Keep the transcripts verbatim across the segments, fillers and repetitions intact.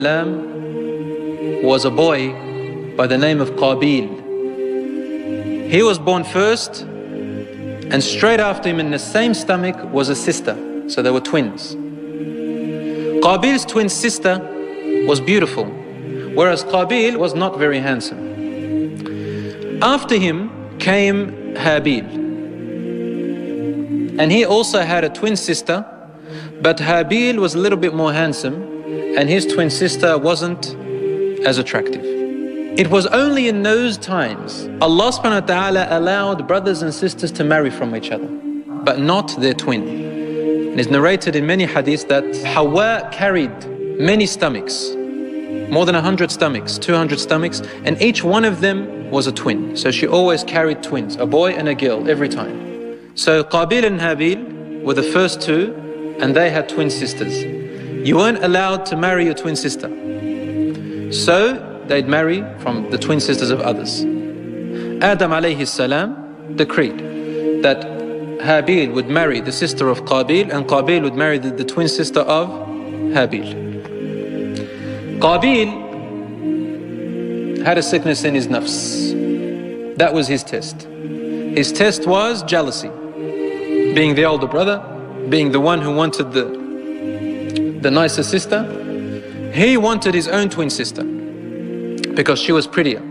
was a boy by the name of Qabil. He was born first, and straight after him in the same stomach was a sister. So they were twins. Qabil's twin sister was beautiful, whereas Qabil was not very handsome. After him came Habil, and he also had a twin sister, but Habil was a little bit more handsome, and his twin sister wasn't as attractive. It was only in those times Allah subhanahu wa ta'ala allowed brothers and sisters to marry from each other, but not their twin. And it's narrated in many hadiths that Hawa carried many stomachs, more than a hundred stomachs, two hundred stomachs, and each one of them was a twin. So she always carried twins, a boy and a girl, every time. So Qabil and Habil were the first two, and they had twin sisters. You weren't allowed to marry your twin sister, so they'd marry from the twin sisters of others. Adam alayhi salam decreed that Habil would marry the sister of Qabil, and Qabil would marry the, the twin sister of Habil. Qabil had a sickness in his nafs. That was his test. His test was jealousy. Being the older brother, being the one who wanted the, the nicer sister, he wanted his own twin sister because she was prettier.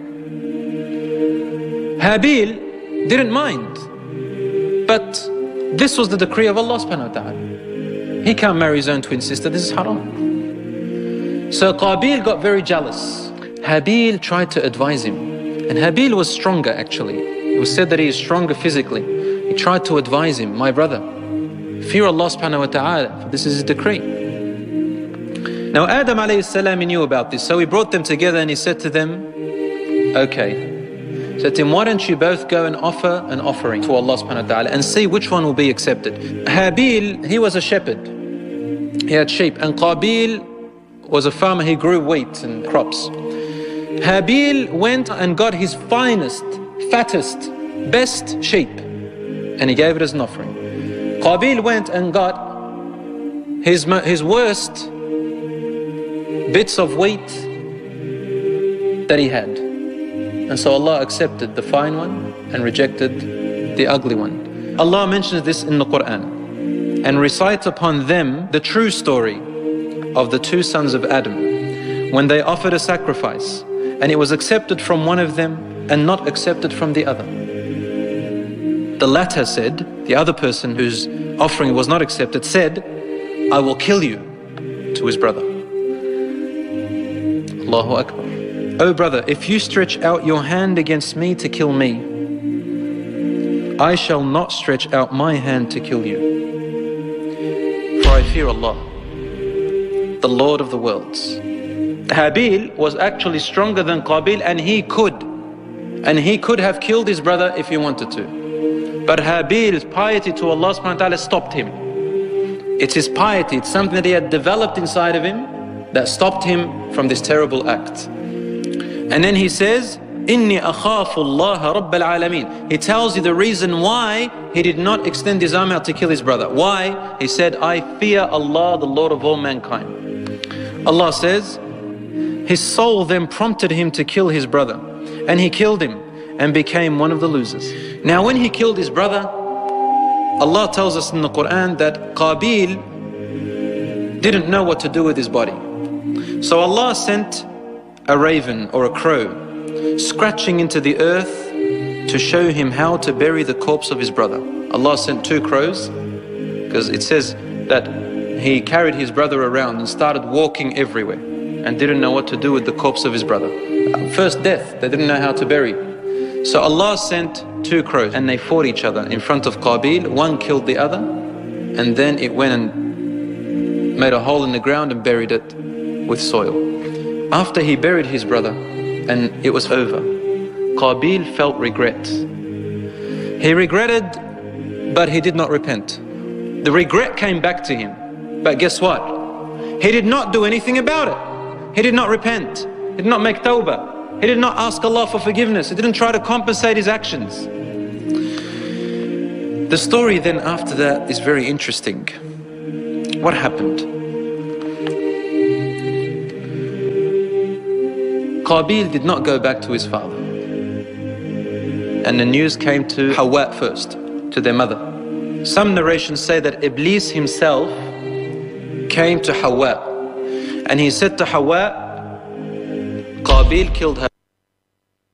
Habil didn't mind, but this was the decree of Allah subhanahu wa ta'ala. He can't marry his own twin sister, this is haram. So Qabil got very jealous. Habil tried to advise him, and Habil was stronger actually. It was said that he is stronger physically. He tried to advise him, my brother, fear Allah subhanahu wa ta'ala, for this is his decree. Now Adam alayhi salam knew about this, so he brought them together and he said to them, okay, he said to him, why don't you both go and offer an offering to Allah subhanahu wa ta'ala and see which one will be accepted. Habil, he was a shepherd, he had sheep, and Qabil was a farmer, he grew wheat and crops. Habil went and got his finest, fattest, best sheep, and he gave it as an offering. Qabil went and got his, his worst bits of wheat that he had. And so Allah accepted the fine one and rejected the ugly one. Allah mentions this in the Quran and recites upon them the true story of the two sons of Adam when they offered a sacrifice and it was accepted from one of them and not accepted from the other. The latter said, the other person whose offering was not accepted said, I will kill you, to his brother. Allahu Akbar. Oh brother, if you stretch out your hand against me to kill me, I shall not stretch out my hand to kill you. For I fear Allah, the Lord of the worlds. Habil was actually stronger than Qabil, and he could, and he could have killed his brother if he wanted to. But Habil's piety to Allah subhanahu wa ta'ala stopped him. It's his piety, it's something that he had developed inside of him that stopped him from this terrible act. And then he says, Inni akhafu Allah Rabbal Alameen. He tells you the reason why he did not extend his arm out to kill his brother. Why? He said, I fear Allah, the Lord of all mankind. Allah says, his soul then prompted him to kill his brother, and he killed him and became one of the losers. Now when he killed his brother, Allah tells us in the Quran that Qabil didn't know what to do with his body. So Allah sent a raven or a crow scratching into the earth to show him how to bury the corpse of his brother. Allah sent two crows because it says that he carried his brother around and started walking everywhere and didn't know what to do with the corpse of his brother. First death, they didn't know how to bury. So Allah sent two crows and they fought each other in front of Qabil. One killed the other, and then it went and made a hole in the ground and buried it with soil. After he buried his brother and it was over, Qabil felt regret. He regretted, but he did not repent. The regret came back to him, but guess what? He did not do anything about it. He did not repent. He did not make tawbah. He did not ask Allah for forgiveness. He didn't try to compensate his actions. The story then after that is very interesting. What happened? Qabil did not go back to his father. And the news came to Hawa first, to their mother. Some narrations say that Iblis himself came to Hawa and he said to Hawa, Qabil killed her